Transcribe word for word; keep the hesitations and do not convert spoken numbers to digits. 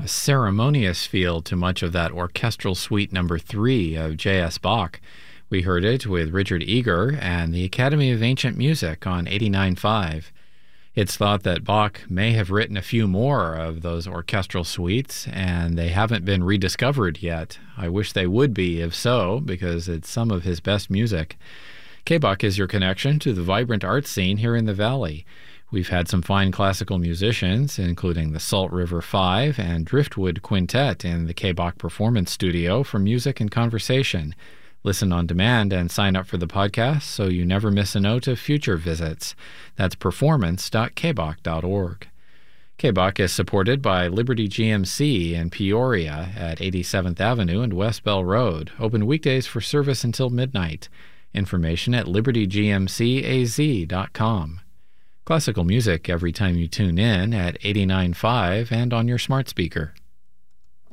ceremonious feel to much of that orchestral suite number three of J S. Bach. We heard it with Richard Eager and the Academy of Ancient Music on eighty-nine point five. It's thought that Bach may have written a few more of those orchestral suites, and they haven't been rediscovered yet. I wish they would be, if so, because it's some of his best music. K-Bach is your connection to the vibrant art scene here in the Valley. We've had some fine classical musicians, including the Salt River Five and Driftwood Quintet in the K-Bach Performance Studio for music and conversation. Listen on demand and sign up for the podcast so you never miss a note of future visits. That's performance dot k bach dot org. K-Bach is supported by Liberty G M C in Peoria at eighty-seventh Avenue and West Bell Road, open weekdays for service until midnight. Information at liberty g m c a z dot com. Classical music every time you tune in at eighty-nine point five and on your smart speaker.